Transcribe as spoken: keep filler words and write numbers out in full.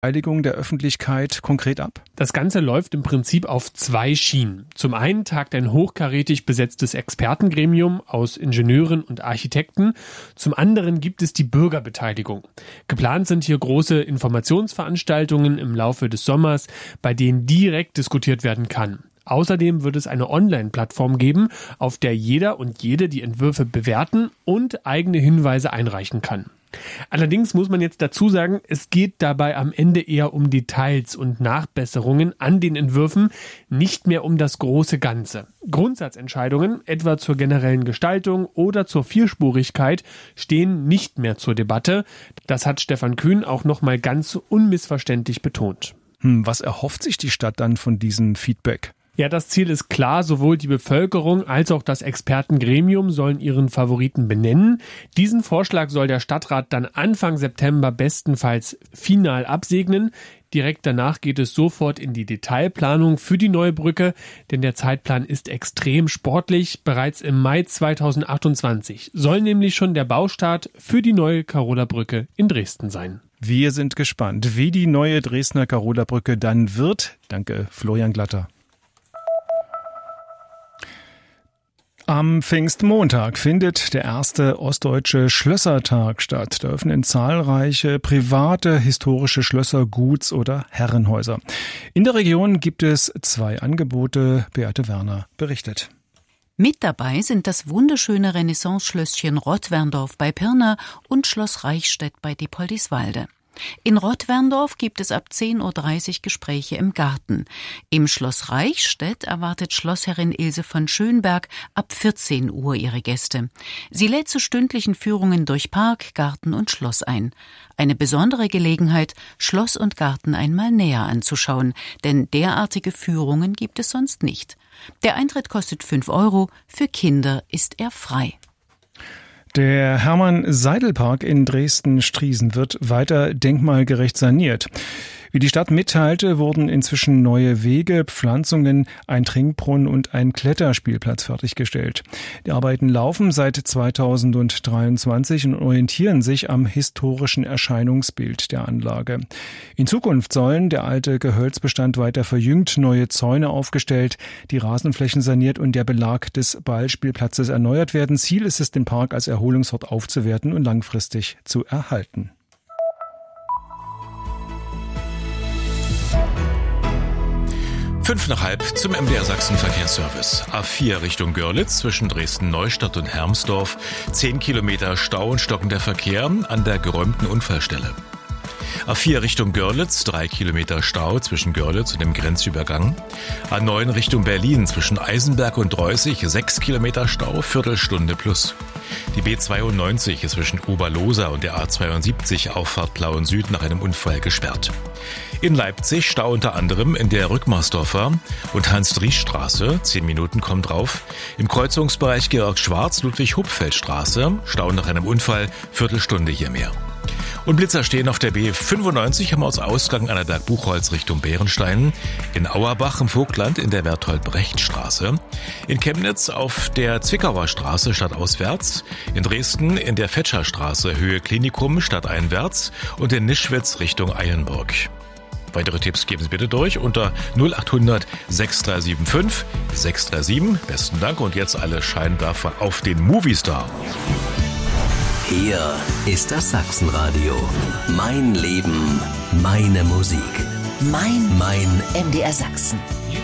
Beteiligung der Öffentlichkeit konkret ab? Das Ganze läuft im Prinzip auf zwei Schienen. Zum einen tagt ein hochkarätig besetztes Expertengremium aus Ingenieuren und Architekten. Zum anderen gibt es die Bürgerbeteiligung. Geplant sind hier große Informationsveranstaltungen im Laufe des Sommers, bei denen direkt diskutiert werden kann. Außerdem wird es eine Online-Plattform geben, auf der jeder und jede die Entwürfe bewerten und eigene Hinweise einreichen kann. Allerdings muss man jetzt dazu sagen, es geht dabei am Ende eher um Details und Nachbesserungen an den Entwürfen, nicht mehr um das große Ganze. Grundsatzentscheidungen, etwa zur generellen Gestaltung oder zur Vierspurigkeit, stehen nicht mehr zur Debatte. Das hat Stefan Kühn auch nochmal ganz unmissverständlich betont. Hm, was erhofft sich die Stadt dann von diesem Feedback? Ja, das Ziel ist klar, sowohl die Bevölkerung als auch das Expertengremium sollen ihren Favoriten benennen. Diesen Vorschlag soll der Stadtrat dann Anfang September bestenfalls final absegnen. Direkt danach geht es sofort in die Detailplanung für die neue Brücke, denn der Zeitplan ist extrem sportlich. Bereits im Mai zweitausendachtundzwanzig soll nämlich schon der Baustart für die neue Karola-Brücke in Dresden sein. Wir sind gespannt, wie die neue Dresdner Karola-Brücke dann wird. Danke, Florian Glatter. Am Pfingstmontag findet der erste ostdeutsche Schlössertag statt. Da öffnen zahlreiche private historische Schlösser, Guts- oder Herrenhäuser. In der Region gibt es zwei Angebote. Beate Werner berichtet. Mit dabei sind das wunderschöne Renaissance-Schlösschen Rottwerndorf bei Pirna und Schloss Reichstätt bei Diepoldiswalde. In Rottwerndorf gibt es ab zehn Uhr dreißig Gespräche im Garten. Im Schloss Reichstätt erwartet Schlossherrin Ilse von Schönberg ab vierzehn Uhr ihre Gäste. Sie lädt zu stündlichen Führungen durch Park, Garten und Schloss ein. Eine besondere Gelegenheit, Schloss und Garten einmal näher anzuschauen, denn derartige Führungen gibt es sonst nicht. Der Eintritt kostet fünf Euro, für Kinder ist er frei. Der Hermann-Seidel-Park in Dresden-Striesen wird weiter denkmalgerecht saniert. Wie die Stadt mitteilte, wurden inzwischen neue Wege, Pflanzungen, ein Trinkbrunnen und ein Kletterspielplatz fertiggestellt. Die Arbeiten laufen seit zweitausenddreiundzwanzig und orientieren sich am historischen Erscheinungsbild der Anlage. In Zukunft sollen der alte Gehölzbestand weiter verjüngt, neue Zäune aufgestellt, die Rasenflächen saniert und der Belag des Ballspielplatzes erneuert werden. Ziel ist es, den Park als Erholungsort aufzuwerten und langfristig zu erhalten. Fünf nach halb zum M D R Sachsen Verkehrsservice. A vier Richtung Görlitz zwischen Dresden-Neustadt und Hermsdorf. Zehn Kilometer Stau und stockender Verkehr an der geräumten Unfallstelle. A vier Richtung Görlitz, drei Kilometer Stau zwischen Görlitz und dem Grenzübergang. A neun Richtung Berlin zwischen Eisenberg und Dreußig, sechs Kilometer Stau, Viertelstunde plus. Die B zweiundneunzig ist zwischen Oberlosa und der A zweiundsiebzig Auffahrt Plauen Süd nach einem Unfall gesperrt. In Leipzig Stau unter anderem in der Rückmarsdorfer und Hans-Dries-Straße, zehn Minuten kommt drauf. Im Kreuzungsbereich Georg-Schwarz-Ludwig-Hupfeld-Straße, Stau nach einem Unfall, Viertelstunde hier mehr. Und Blitzer stehen auf der B fünfundneunzig am Ortsausgang Annaberg Buchholz Richtung Bärenstein, in Auerbach im Vogtland in der Berthold-Brecht-Straße, in Chemnitz auf der Zwickauer Straße stadtauswärts, in Dresden in der Fetscherstraße Höhe Klinikum stadteinwärts und in Nischwitz Richtung Eilenburg. Weitere Tipps geben Sie bitte durch unter null acht hundert sechs drei sieben fünf sechs drei sieben. Besten Dank und jetzt alle Scheinwerfer auf den Movistar. Hier ist das Sachsenradio. Mein Leben, meine Musik. Mein, mein M D R Sachsen.